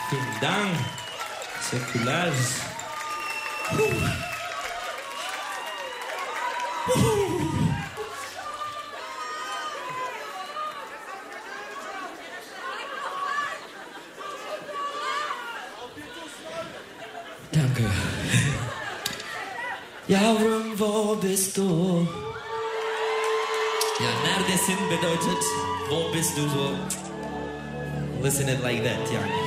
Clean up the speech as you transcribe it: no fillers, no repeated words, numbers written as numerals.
Vielen Dank. Säkulars. Danke. Yavrum, wo bist du? Ja, neredesin bedeutet, wo bist du so? Listen it like that, ja.